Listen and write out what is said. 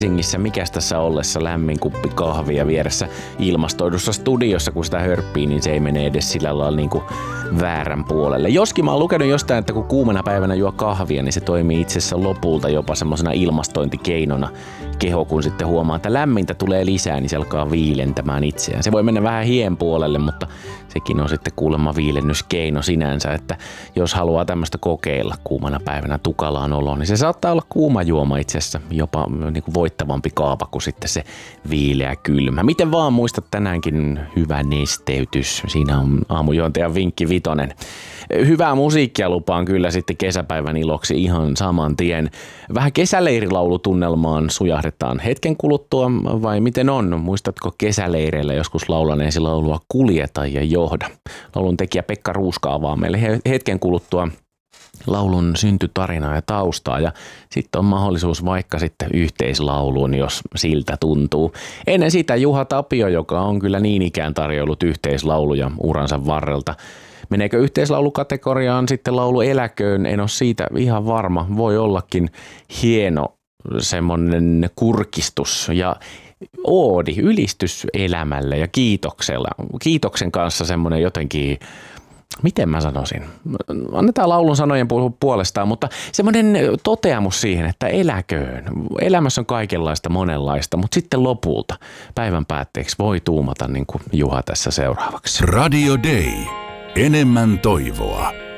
Helsingissä mikäs tässä ollessa lämmin kuppi kahvia vieressä ilmastoidussa studiossa, kun sitä hörppii, niin se ei mene edes sillä lailla niin kuin väärän puolelle. Joskin mä oon lukenut jostain, että kun kuumana päivänä juo kahvia, niin se toimii itse asiassa lopulta jopa semmoisena ilmastointikeinona keho, kun sitten huomaa, että lämmintä tulee lisää, niin se alkaa viilentämään itseään. Se voi mennä vähän hien puolelle, mutta sekin on sitten kuulemma viilennyskeino sinänsä, että jos haluaa tämmöistä kokeilla kuumana päivänä tukalaan oloon, niin se saattaa olla kuuma juoma itse asiassa jopa niin kuin voittavampi kaapa kuin sitten se viileä kylmä. Miten vaan muistat tänäänkin hyvä nesteytys. Siinä on aamujuontajan vinkki vitonen. Hyvää musiikkia lupaan kyllä sitten kesäpäivän iloksi ihan saman tien. Vähän kesäleirilaulutunnelmaan sujahdetaan hetken kuluttua, vai miten on? Muistatko kesäleireillä joskus laulaneesi laulua Kuljeta ja johda? Laulun tekijä Pekka Ruuska avaa meille hetken kuluttua laulun syntytarinaa ja taustaa, ja sitten on mahdollisuus vaikka sitten yhteislauluun, jos siltä tuntuu. Ennen sitä Juha Tapio, joka on kyllä niin ikään tarjoillut yhteislauluja uransa varrelta. Meneekö yhteislaulukategoriaan sitten laulu Eläköön? En ole siitä ihan varma. Voi ollakin hieno semmoinen kurkistus ja oodi, ylistys elämälle ja kiitoksella. Kiitoksen kanssa semmoinen jotenkin, miten mä sanoisin, annetaan laulun sanojen puolestaan, mutta semmoinen toteamus siihen, että eläköön. Elämässä on kaikenlaista, monenlaista, mutta sitten lopulta päivän päätteeksi voi tuumata niin kuin Juha tässä seuraavaksi. Radio Day. Enemmän toivoa.